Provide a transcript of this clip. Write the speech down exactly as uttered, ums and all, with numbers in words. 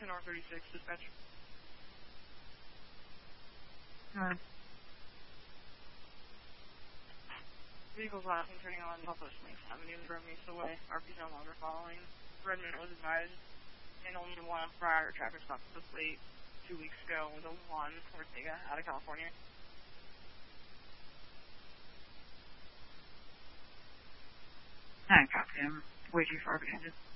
ten or thirty-six, dispatch. Alright. Vehicles last and turning on Southwest Links Avenue from east away. R P no longer following. Redmond was advised and only one prior traffic stop was late two weeks ago with a one Ortega out of California. I copy him. Way too far behind it.